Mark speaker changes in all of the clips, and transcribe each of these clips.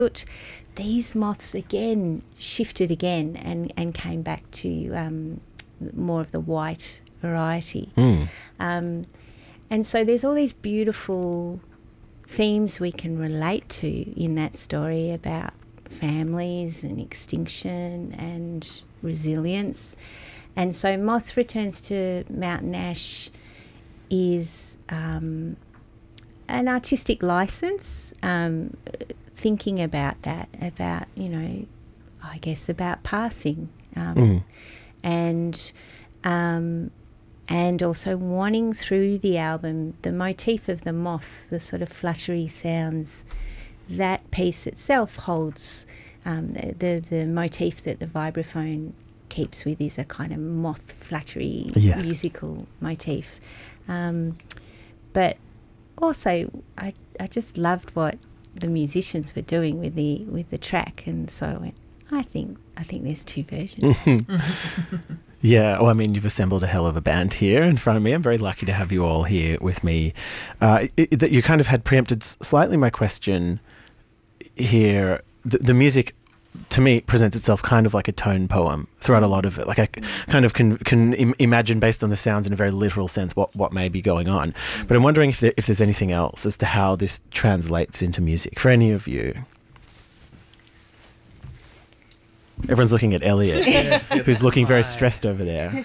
Speaker 1: these moths again shifted again and came back to more of the white variety. And so there's all these beautiful themes we can relate to in that story about families and extinction and resilience. And so Moths Returns to Mountain Ash is an artistic license, thinking about that, about, you know, I guess about passing, and also wanting through the album the motif of the moth, the sort of fluttery sounds. That piece itself holds the motif that the vibraphone keeps with is a kind of moth fluttery musical motif. But also, I just loved what the musicians were doing with the track, and so I went, I think there's two versions.
Speaker 2: Yeah, well, I mean, you've assembled a hell of a band here in front of me. I'm very lucky to have you all here with me. That you kind of had preempted slightly my question here. The music, to me, presents itself kind of like a tone poem throughout a lot of it. Like I kind of can imagine, based on the sounds in a very literal sense, what may be going on. But I'm wondering if there's anything else as to how this translates into music for any of you. Everyone's looking at Elliot, who's looking very stressed over there.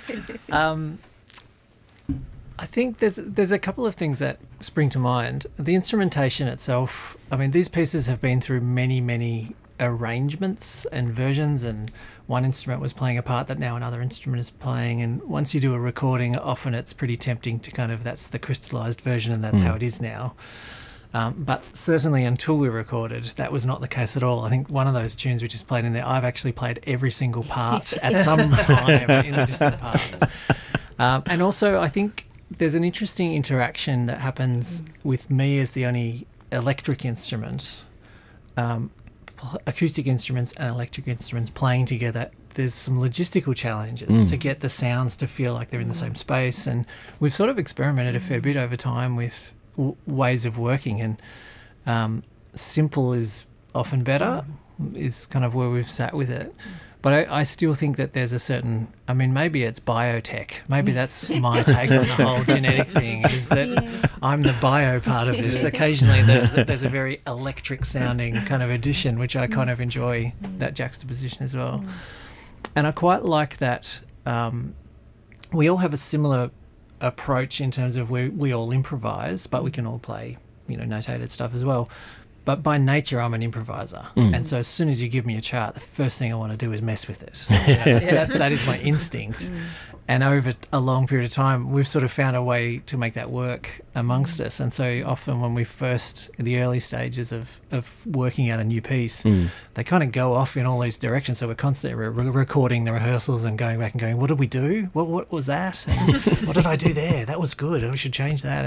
Speaker 3: I think there's a couple of things that spring to mind. The instrumentation itself, I mean, these pieces have been through many arrangements and versions, and one instrument was playing a part that now another instrument is playing, and once you do a recording, often it's pretty tempting to kind of, that's the crystallized version and that's how it is now. But certainly until we recorded, that was not the case at all. I think one of those tunes we just played in there, I've actually played every single part at some time in the distant past. And also I think there's an interesting interaction that happens with me as the only electric instrument, acoustic instruments and electric instruments playing together. There's some logistical challenges to get the sounds to feel like they're in the same space, and we've sort of experimented a fair bit over time with ways of working, and simple is often better is kind of where we've sat with it. But I still think that there's a certain, I mean, maybe it's biotech. Maybe that's my take on the whole genetic thing, is that I'm the bio part of this. Occasionally there's a very electric sounding kind of addition, which I kind of enjoy, that juxtaposition as well. And I quite like that we all have a similar approach in terms of we all improvise, but we can all play, you know, notated stuff as well. But by nature, I'm an improviser. And so as soon as you give me a chart, the first thing I want to do is mess with it. You know, that is my instinct. And over a long period of time, we've sort of found a way to make that work amongst us. And so often when we first, in the early stages of working out a new piece, they kind of go off in all these directions. So we're constantly recording the rehearsals and going back and going, what did we do? What was that? And what did I do there? That was good. We should change that.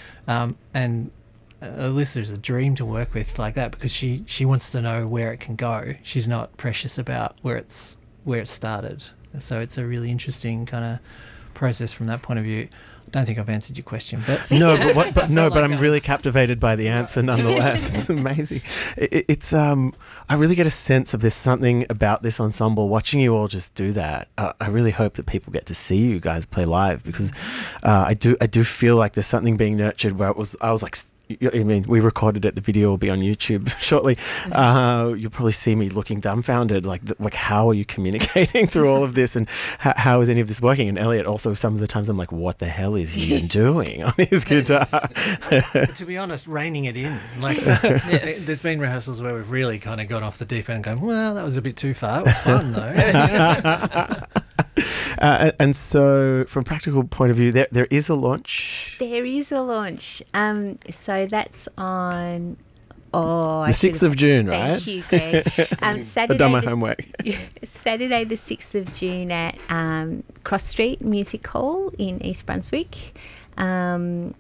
Speaker 3: And Alyssa's a dream to work with like that, because she wants to know where it can go. She's not precious about where it started. So it's a really interesting kind of process from that point of view. I don't think I've answered your question, but
Speaker 2: but I'm really captivated by the answer nonetheless. It's amazing. It's I really get a sense of there's something about this ensemble. Watching you all just do that, I really hope that people get to see you guys play live, because I do feel like there's something being nurtured where I was like, I mean, we recorded it. The video will be on YouTube shortly. You'll probably see me looking dumbfounded, like how are you communicating through all of this, and how is any of this working? And Elliot, also, some of the times I'm like, what the hell is he doing on his guitar?
Speaker 3: To be honest, reining it in. Like, so, there's been rehearsals where we've really kind of gone off the deep end and gone, well, that was a bit too far. It was fun though.
Speaker 2: And so, from a practical point of view, there is a launch.
Speaker 1: There is a launch. So that's on the
Speaker 2: 6th of June, right?
Speaker 1: Thank you, Greg. Saturday,
Speaker 2: I've done my homework.
Speaker 1: Saturday the 6th of June at Cross Street Music Hall in East Brunswick, from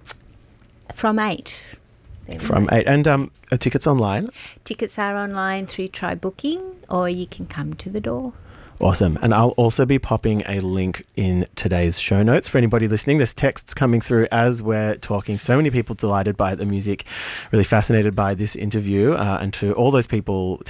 Speaker 1: 8.
Speaker 2: From 8. And are tickets online?
Speaker 1: Tickets are online through Try Booking, or you can come to the door.
Speaker 2: Awesome. And I'll also be popping a link in today's show notes for anybody listening. There's texts coming through as we're talking. So many people delighted by the music, really fascinated by this interview. And to all those people